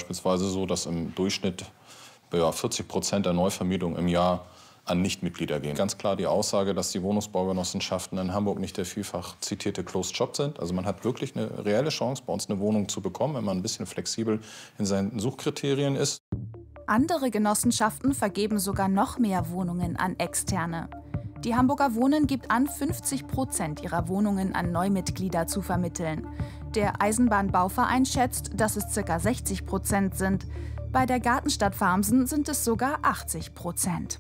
beispielsweise so, dass im Durchschnitt 40% der Neuvermietung im Jahr an Nichtmitglieder gehen. Ganz klar die Aussage, dass die Wohnungsbaugenossenschaften in Hamburg nicht der vielfach zitierte Closed Shop sind. Also man hat wirklich eine reelle Chance, bei uns eine Wohnung zu bekommen, wenn man ein bisschen flexibel in seinen Suchkriterien ist. Andere Genossenschaften vergeben sogar noch mehr Wohnungen an Externe. Die Hamburger Wohnen gibt an, 50% ihrer Wohnungen an Neumitglieder zu vermitteln. Der Eisenbahnbauverein schätzt, dass es ca. 60% sind. Bei der Gartenstadt Farmsen sind es sogar 80%.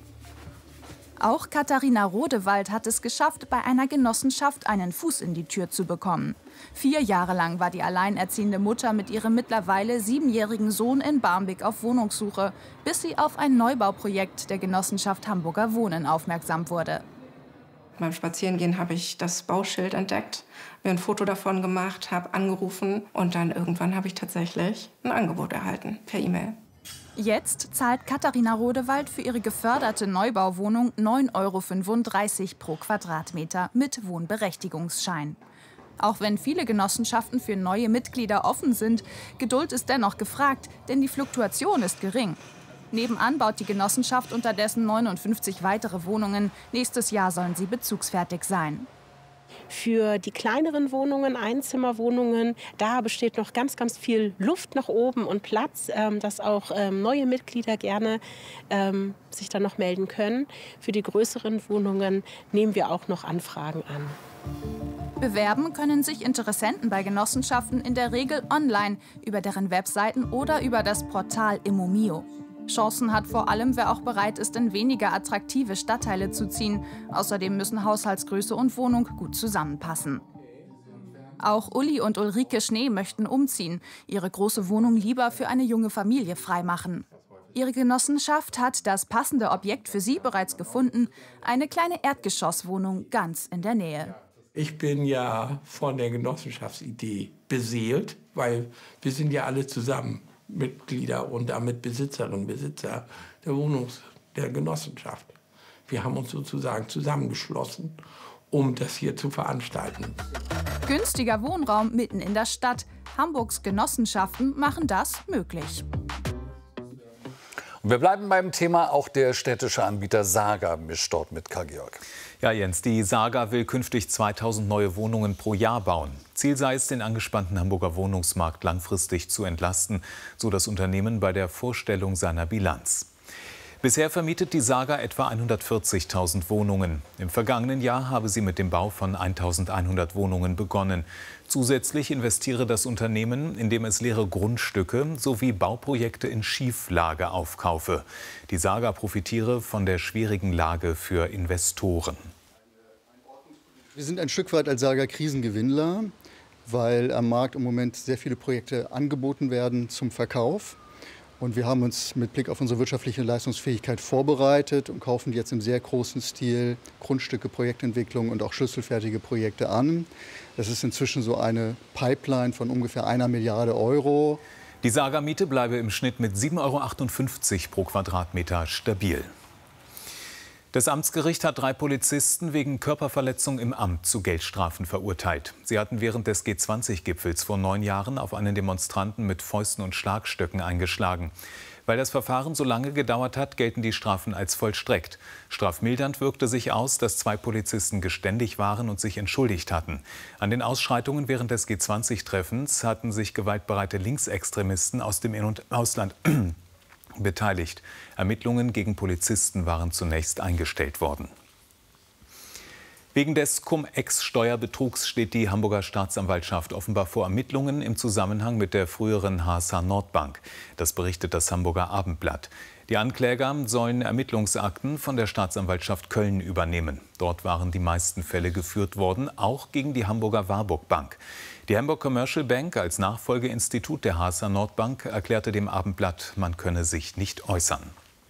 Auch Katharina Rodewald hat es geschafft, bei einer Genossenschaft einen Fuß in die Tür zu bekommen. 4 Jahre lang war die alleinerziehende Mutter mit ihrem mittlerweile 7-jährigen Sohn in Barmbek auf Wohnungssuche, bis sie auf ein Neubauprojekt der Genossenschaft Hamburger Wohnen aufmerksam wurde. Beim Spazierengehen habe ich das Bauschild entdeckt, mir ein Foto davon gemacht, habe angerufen und dann irgendwann habe ich tatsächlich ein Angebot erhalten per E-Mail. Jetzt zahlt Katharina Rodewald für ihre geförderte Neubauwohnung 9,35 € pro Quadratmeter mit Wohnberechtigungsschein. Auch wenn viele Genossenschaften für neue Mitglieder offen sind, Geduld ist dennoch gefragt, denn die Fluktuation ist gering. Nebenan baut die Genossenschaft unterdessen 59 weitere Wohnungen. Nächstes Jahr sollen sie bezugsfertig sein. Für die kleineren Wohnungen, Einzimmerwohnungen, da besteht noch ganz viel Luft nach oben und Platz, dass auch neue Mitglieder gerne sich dann noch melden können. Für die größeren Wohnungen nehmen wir auch noch Anfragen an. Bewerben können sich Interessenten bei Genossenschaften in der Regel online, über deren Webseiten oder über das Portal Immomio. Chancen hat vor allem, wer auch bereit ist, in weniger attraktive Stadtteile zu ziehen. Außerdem müssen Haushaltsgröße und Wohnung gut zusammenpassen. Auch Uli und Ulrike Schnee möchten umziehen, ihre große Wohnung lieber für eine junge Familie freimachen. Ihre Genossenschaft hat das passende Objekt für sie bereits gefunden, eine kleine Erdgeschosswohnung ganz in der Nähe. Ich bin ja von der Genossenschaftsidee beseelt, weil wir sind ja alle zusammen Mitglieder und damit Besitzerinnen und Besitzer der Genossenschaft. Wir haben uns sozusagen zusammengeschlossen, um das hier zu veranstalten. Günstiger Wohnraum mitten in der Stadt. Hamburgs Genossenschaften machen das möglich. Und wir bleiben beim Thema. Auch der städtische Anbieter Saga mischt dort mit, Karl-Georg. Ja, Jens, die Saga will künftig 2000 neue Wohnungen pro Jahr bauen. Ziel sei es, den angespannten Hamburger Wohnungsmarkt langfristig zu entlasten, so das Unternehmen bei der Vorstellung seiner Bilanz. Bisher vermietet die Saga etwa 140.000 Wohnungen. Im vergangenen Jahr habe sie mit dem Bau von 1.100 Wohnungen begonnen. Zusätzlich investiere das Unternehmen, indem es leere Grundstücke sowie Bauprojekte in Schieflage aufkaufe. Die Saga profitiere von der schwierigen Lage für Investoren. Wir sind ein Stück weit als Saga Krisengewinnler, weil am Markt im Moment sehr viele Projekte angeboten werden zum Verkauf. Und wir haben uns mit Blick auf unsere wirtschaftliche Leistungsfähigkeit vorbereitet und kaufen jetzt im sehr großen Stil Grundstücke, Projektentwicklung und auch schlüsselfertige Projekte an. Das ist inzwischen so eine Pipeline von ungefähr 1 Milliarde €. Die Saga-Miete bleibe im Schnitt mit 7,58 € pro Quadratmeter stabil. Das Amtsgericht hat 3 Polizisten wegen Körperverletzung im Amt zu Geldstrafen verurteilt. Sie hatten während des G20-Gipfels vor 9 Jahren auf einen Demonstranten mit Fäusten und Schlagstöcken eingeschlagen. Weil das Verfahren so lange gedauert hat, gelten die Strafen als vollstreckt. Strafmildernd wirkte sich aus, dass 2 Polizisten geständig waren und sich entschuldigt hatten. An den Ausschreitungen während des G20-Treffens hatten sich gewaltbereite Linksextremisten aus dem In- und Ausland beteiligt. Ermittlungen gegen Polizisten waren zunächst eingestellt worden. Wegen des Cum-Ex-Steuerbetrugs steht die Hamburger Staatsanwaltschaft offenbar vor Ermittlungen im Zusammenhang mit der früheren HSH Nordbank. Das berichtet das Hamburger Abendblatt. Die Ankläger sollen Ermittlungsakten von der Staatsanwaltschaft Köln übernehmen. Dort waren die meisten Fälle geführt worden, auch gegen die Hamburger Warburg Bank. Die Hamburg Commercial Bank als Nachfolgeinstitut der HSH Nordbank erklärte dem Abendblatt, man könne sich nicht äußern.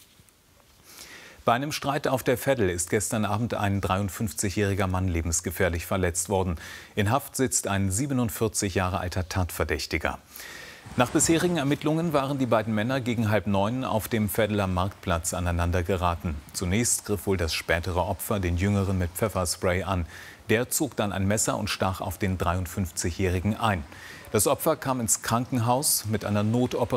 Bei einem Streit auf der Veddel ist gestern Abend ein 53-jähriger Mann lebensgefährlich verletzt worden. In Haft sitzt ein 47 Jahre alter Tatverdächtiger. Nach bisherigen Ermittlungen waren die beiden Männer gegen 8:30 auf dem Veddeler Marktplatz aneinander geraten. Zunächst griff wohl das spätere Opfer den Jüngeren mit Pfefferspray an. Der zog dann ein Messer und stach auf den 53-Jährigen ein. Das Opfer kam ins Krankenhaus mit einer Notoperation.